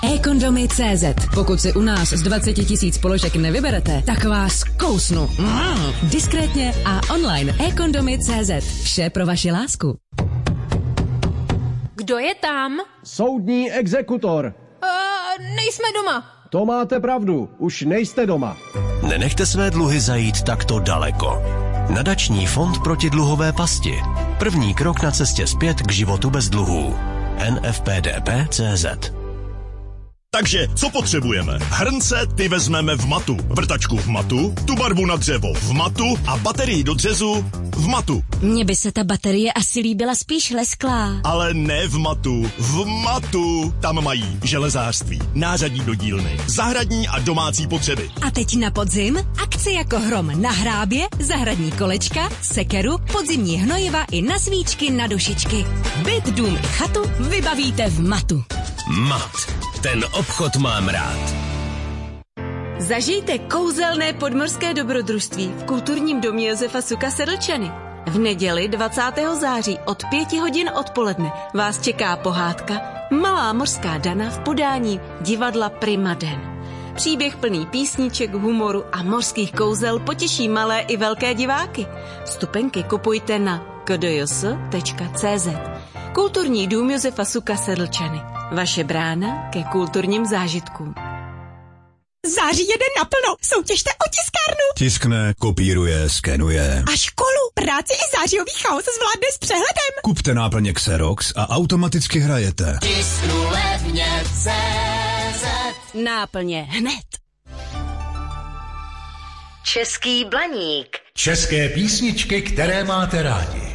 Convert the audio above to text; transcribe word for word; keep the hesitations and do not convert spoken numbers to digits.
e-kondomy tečka cé zet. Pokud si u nás z dvacet tisíc položek nevyberete, tak vás kousnu. Mm. Diskrétně a online. e-kondomy tečka cé zet. Vše pro vaši lásku. Kdo je tam? Soudní exekutor. Uh, nejsme doma. To máte pravdu, už nejste doma. Nenechte své dluhy zajít takto daleko. Nadační fond proti dluhové pasti. První krok na cestě zpět k životu bez dluhů. en ef pé dé pé tečka cé zet. Takže, co potřebujeme? Hrnce ty vezmeme v matu, vrtačku v matu, tu barvu na dřevo v matu a baterii do řezu v matu. Mně by se ta baterie asi líbila spíš lesklá. Ale ne v matu, v matu. Tam mají železářství, nářadí do dílny, zahradní a domácí potřeby. A teď na podzim akce jako hrom na hrábě, zahradní kolečka, sekeru, podzimní hnojiva i na svíčky na dušičky. Byt, dům i chatu vybavíte v matu. Mat. Ten obchod mám rád. Zažijte kouzelné podmořské dobrodružství v kulturním domě Josefa Suka Sedlčany. V neděli dvacátého září od pěti hodin odpoledne vás čeká pohádka Malá mořská Dana v podání divadla Prima Den. Příběh plný písniček, humoru a mořských kouzel potěší malé i velké diváky. Vstupenky kupujte na k d j s tečka c z. Kulturní dům Josefa Suka Sedlčany. Vaše brána ke kulturním zážitkům. Září jede naplno, soutěžte o tiskárnu. Tiskne, kopíruje, skenuje. A školu, práci i zářijový chaos zvládne s přehledem. Kupte náplně Xerox a automaticky hrajete. Tisknu levně tečka cé zet. Náplně hned. Český blaník. České písničky, které máte rádi.